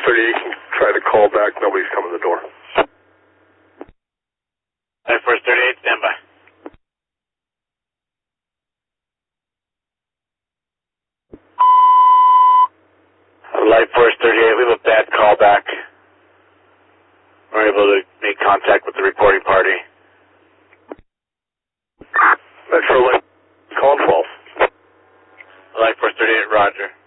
38 can try to call back. Nobody's coming to the door. Life Force 38, stand by. Life Force 38, we have a bad callback. We're able to make contact with the reporting party. Metro Life, calling false. Life Force 38, roger.